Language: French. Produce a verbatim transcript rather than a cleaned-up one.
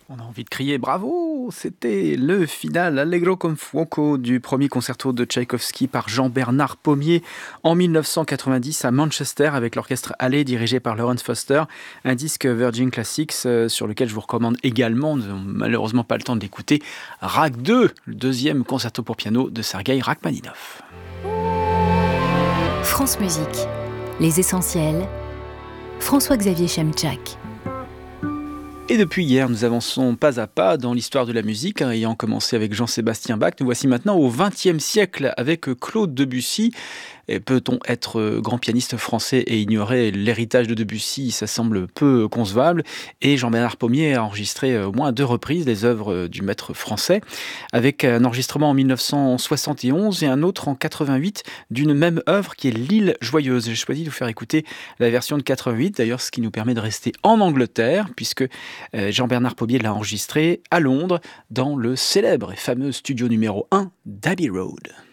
On a envie de crier bravo! C'était le final Allegro con fuoco du premier concerto de Tchaïkovski par Jean-Bernard Pommier en mille neuf cent quatre-vingt-dix à Manchester avec l'orchestre Hallé dirigé par Lawrence Foster, un disque Virgin Classics euh, sur lequel je vous recommande également, nous n'avons malheureusement pas le temps d'écouter, Rag deux, le deuxième concerto pour piano de Sergueï Rachmaninov. France Musique, les essentiels, François-Xavier Chemchak. Et depuis hier, nous avançons pas à pas dans l'histoire de la musique, hein, ayant commencé avec Jean-Sébastien Bach. Nous voici maintenant au vingtième siècle avec Claude Debussy. Et peut-on être grand pianiste français et ignorer l'héritage de Debussy? Ça semble peu concevable. Et Jean-Bernard Pommier a enregistré au moins à deux reprises les œuvres du maître français, avec un enregistrement en mille neuf cent soixante et onze et un autre en quatre-vingt-huit d'une même œuvre qui est L'Île Joyeuse. J'ai choisi de vous faire écouter la version de quatre-vingt-huit, d'ailleurs ce qui nous permet de rester en Angleterre, puisque Jean-Bernard Pommier l'a enregistré à Londres, dans le célèbre et fameux studio numéro un d'Abbey Road.